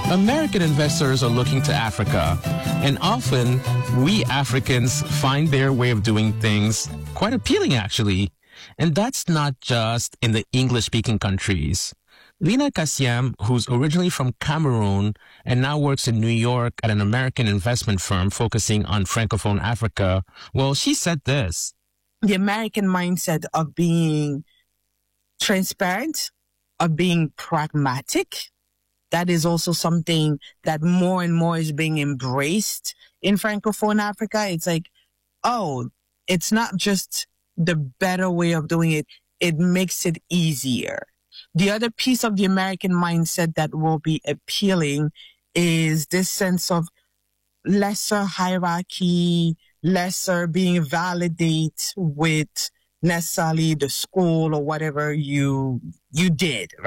American investors are looking to Africa, and often we Africans find their way of doing things quite appealing, actually. And that's not just in the English-speaking countries. Lina Kassiem, who's originally from Cameroon and now works in New York at an American investment firm focusing on Francophone Africa, well, she said this. The American mindset of being transparent, of being pragmatic, that is also something that more and more is being embraced in Francophone Africa. It's like, oh, it's not just the better way of doing it. It makes it easier. The other piece of the American mindset that will be appealing is this sense of lesser hierarchy, lesser being validated with necessarily the school or whatever you did,